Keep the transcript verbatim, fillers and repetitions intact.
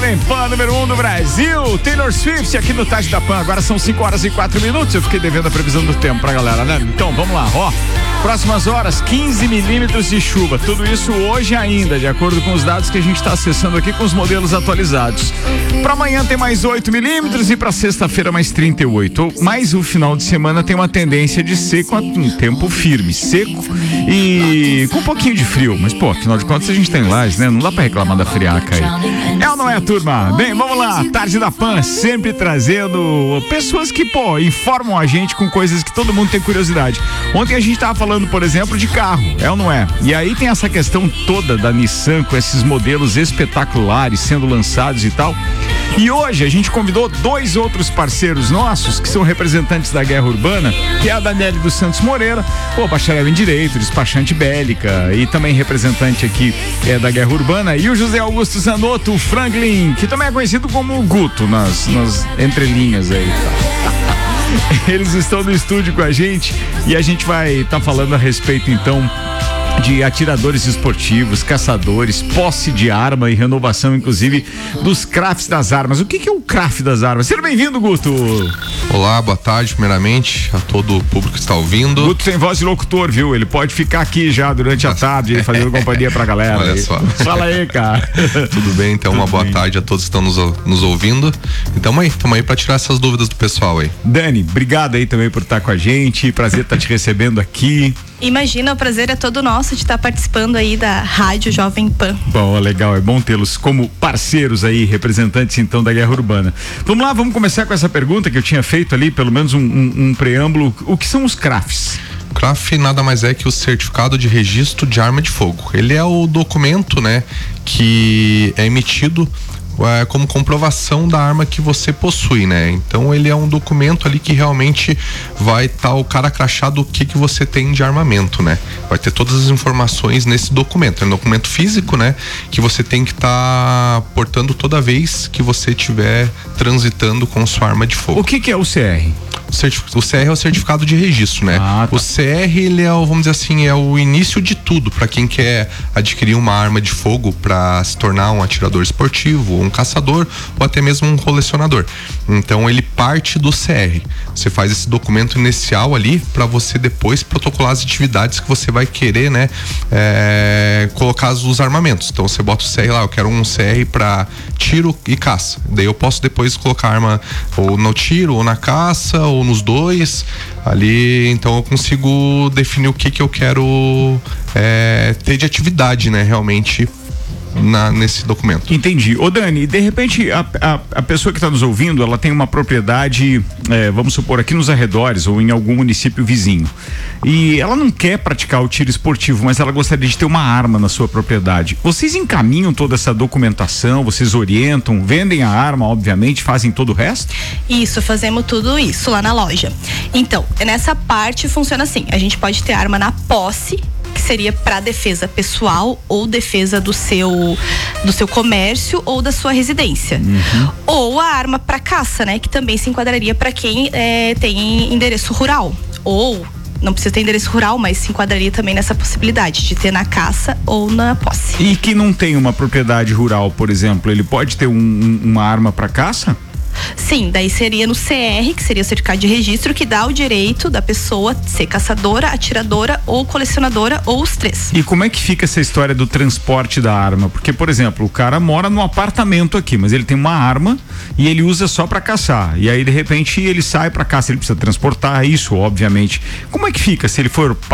Jovem Pan, número um do Brasil. Taylor Swift aqui no Tarde da Pan. Agora são cinco horas e quatro minutos. Eu fiquei devendo a previsão do tempo pra galera, né? Então, vamos lá, ó. Próximas horas, quinze milímetros de chuva. Tudo isso hoje ainda, de acordo com os dados que a gente está acessando aqui com os modelos atualizados. Para amanhã tem mais oito milímetros e para sexta-feira mais trinta e oito. Mas o final de semana tem uma tendência de ser com um tempo firme, seco e com um pouquinho de frio. Mas, pô, afinal de contas a gente tem lajes, né? Não dá para reclamar da friaca aí. É ou não é, turma? Bem, vamos lá. Tarde da Pan, sempre trazendo pessoas que, pô, informam a gente com coisas que todo mundo tem curiosidade. Ontem a gente tava falando Falando, por exemplo, de carro, é ou não é? E aí tem essa questão toda da Nissan com esses modelos espetaculares sendo lançados e tal. E hoje a gente convidou dois outros parceiros nossos que são representantes da Guerra Urbana, que é a Daniele dos Santos Moreira, pô, bacharel em Direito, despachante bélica e também representante aqui é, da Guerra Urbana, e o José Augusto Zanotto, o Franklin, que também é conhecido como o Guto nas, nas entrelinhas aí. Eles estão no estúdio com a gente e a gente vai estar tá falando a respeito então de atiradores esportivos, caçadores, posse de arma e renovação, inclusive, dos crafts das armas. O que, que é o craft das armas? Seja bem-vindo, Guto. Olá, boa tarde, primeiramente, a todo o público que está ouvindo. Guto tem voz de locutor, viu? Ele pode ficar aqui já durante a tarde, fazendo companhia pra galera. Olha só. Fala aí, cara. Tudo bem, então, Tudo uma boa bem. tarde a todos que estão nos, nos ouvindo. E tamo aí, tamo aí pra tirar essas dúvidas do pessoal aí. Dani, obrigado aí também por estar com a gente. Prazer estar te recebendo aqui. Imagina, o prazer é todo nosso de estar participando aí da Rádio Jovem Pan. Bom, legal, é bom tê-los como parceiros aí, representantes então da Guerra Urbana. Vamos lá, vamos começar com essa pergunta que eu tinha feito ali, pelo menos um, um, um preâmbulo. O que são os crafts? O C R A F nada mais é que o Certificado de Registro de Arma de Fogo. Ele é o documento, né, que é emitido É, como comprovação da arma que você possui, né? Então ele é um documento ali que realmente vai estar tá o cara crachado do que que você tem de armamento, né? Vai ter todas as informações nesse documento. É um documento físico, né? Que você tem que estar tá portando toda vez que você estiver transitando com sua arma de fogo. O que que é o C R? O C R é o certificado de registro, né? Ah, tá. O C R, ele é o, vamos dizer assim, é o início de tudo para quem quer adquirir uma arma de fogo para se tornar um atirador esportivo, um caçador ou até mesmo um colecionador. Então ele parte do C R. Você faz esse documento inicial ali para você depois protocolar as atividades que você vai querer, né? É, colocar os armamentos. Então você bota o C R lá, eu quero um C R para tiro e caça. Daí eu posso depois colocar a arma ou no tiro ou na caça ou nos dois ali, então eu consigo definir o que que eu quero é, ter de atividade, né, realmente Na, nesse documento. Entendi. Ô Dani, de repente a, a, a pessoa que está nos ouvindo, ela tem uma propriedade, é, vamos supor, aqui nos arredores ou em algum município vizinho, e ela não quer praticar o tiro esportivo, mas ela gostaria de ter uma arma na sua propriedade. Vocês encaminham toda essa documentação, vocês orientam, vendem a arma, obviamente, fazem todo o resto? Isso, fazemos tudo isso lá na loja. Então, nessa parte funciona assim, a gente pode ter arma na posse, que seria para defesa pessoal ou defesa do seu do seu comércio ou da sua residência, uhum. Ou a arma para caça, né, que também se enquadraria para quem é, tem endereço rural, ou não precisa ter endereço rural, mas se enquadraria também nessa possibilidade de ter na caça ou na posse. E que não tem uma propriedade rural, por exemplo, ele pode ter um, uma arma para caça? Sim, daí seria no C R, que seria o certificado de registro, que dá o direito da pessoa ser caçadora, atiradora ou colecionadora, ou os três. E como é que fica essa história do transporte da arma? Porque, por exemplo, o cara mora num apartamento aqui, mas ele tem uma arma e ele usa só pra caçar. E aí, de repente, ele sai pra caça, ele precisa transportar isso, obviamente. Como é que fica se ele for